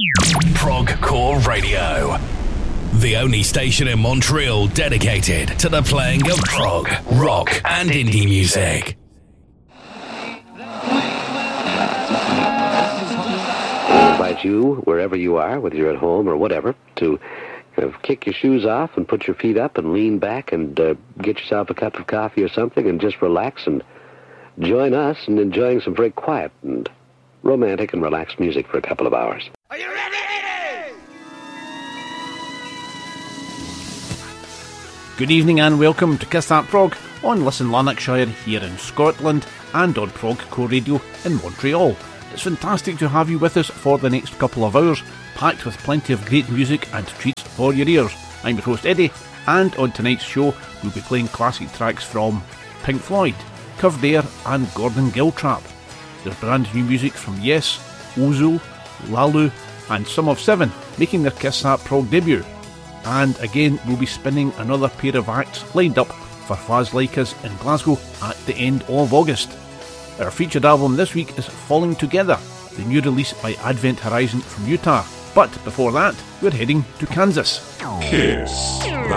Progcore Radio. The only station in Montreal dedicated to the playing of prog, rock and indie music. I invite you, wherever you are, whether you're at home or whatever, to kick your shoes off and put your feet up and lean back and get yourself a cup of coffee or something and just relax and join us in enjoying some very quiet and romantic and relaxed music for a couple of hours. Are you ready? Good evening and welcome to Kiss That Prog on Listen Lanarkshire here in Scotland and on Progcore Radio in Montreal. It's fantastic to have you with us for the next couple of hours, packed with plenty of great music and treats for your ears. I'm your host Eddie, and on tonight's show we'll be playing classic tracks from Pink Floyd, Curved Air and Gordon Giltrap. There's brand new music from Yes, Ozul, Lalu and Sum of Seven making their Kiss That Prog debut. And again we'll be spinning another pair of acts lined up for Faz Like Us in Glasgow at the end of August. Our featured album this week is Falling Together, the new release by Advent Horizon from Utah. But before that, we're heading to Kansas. Kiss